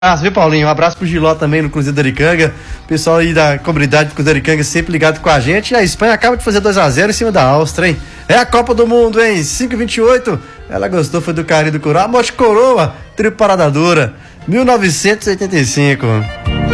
abraço, viu, Paulinho? Um abraço pro Giló também no Cruzeiro da Aricanga. Pessoal aí da comunidade do Cruzeiro da Aricanga sempre ligado com a gente. E a Espanha acaba de fazer 2-0 em cima da Áustria, hein? É a Copa do Mundo, hein? 5h28. Ela gostou, foi do carinho do Coroa. A Morte Coroa, trio Parada Dura, 1985.